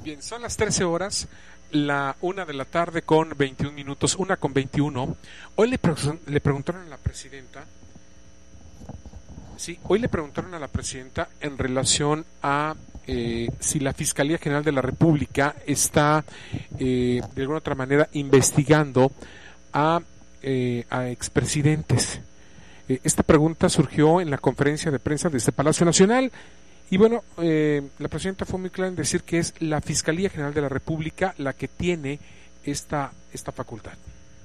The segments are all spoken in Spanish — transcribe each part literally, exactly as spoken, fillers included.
Bien, son las trece horas, la una de la tarde con veintiún minutos, una con veintiuno. Hoy le, pre le preguntaron a la presidenta, sí, hoy le preguntaron a la presidenta en relación a eh, si la Fiscalía General de la República está eh, de alguna otra manera investigando a, eh, a expresidentes. Eh, esta pregunta surgió en la conferencia de prensa de este Palacio Nacional. Y bueno, eh, la presidenta fue muy clara en decir que es la Fiscalía General de la República la que tiene esta, esta facultad.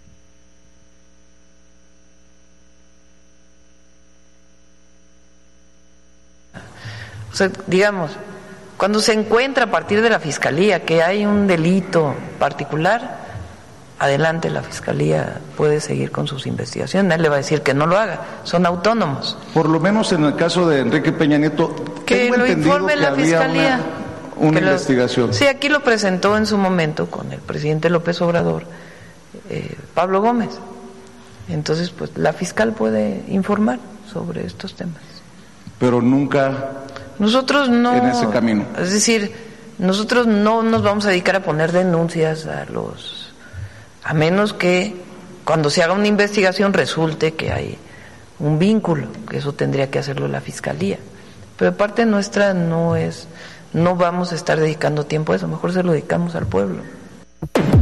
O sea, digamos, cuando se encuentra a partir de la Fiscalía que hay un delito particular, adelante, la Fiscalía puede seguir con sus investigaciones. Nadie le va a decir que no lo haga, son autónomos. Por lo menos en el caso de Enrique Peña Nieto, que tengo lo entendido informe que la había Fiscalía. Una, una lo, investigación. Sí, aquí lo presentó en su momento con el presidente López Obrador, eh, Pablo Gómez. Entonces, pues la fiscal puede informar sobre estos temas. Pero nunca nosotros no, en ese camino. Es decir, nosotros no nos vamos a dedicar a poner denuncias a los... a menos que cuando se haga una investigación resulte que hay un vínculo, que eso tendría que hacerlo la Fiscalía. Pero de parte nuestra no es, no vamos a estar dedicando tiempo a eso, mejor se lo dedicamos al pueblo.